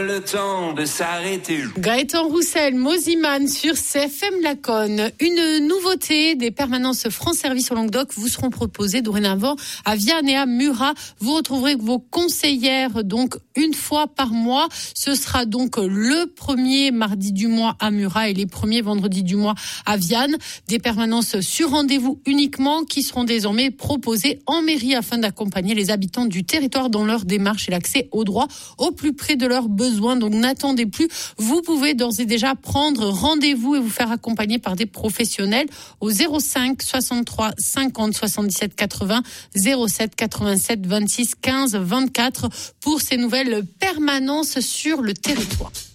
Le temps de s'arrêter. Gaëtan Roussel, Moziman sur CFM Laconne. Une nouveauté, des permanences France Service au Languedoc vous seront proposées dorénavant à Viane et à Murat. Vous retrouverez vos conseillères donc une fois par mois. Ce sera donc le premier mardi du mois à Murat et les premiers vendredis du mois à Viane. Des permanences sur rendez-vous uniquement qui seront désormais proposées en mairie afin d'accompagner les habitants du territoire dans leur démarche et l'accès aux droits au plus près de leurs besoins. Donc n'attendez plus, vous pouvez d'ores et déjà prendre rendez-vous et vous faire accompagner par des professionnels au 05 63 50 77 80 07 87 26 15 24 pour ces nouvelles permanences sur le territoire.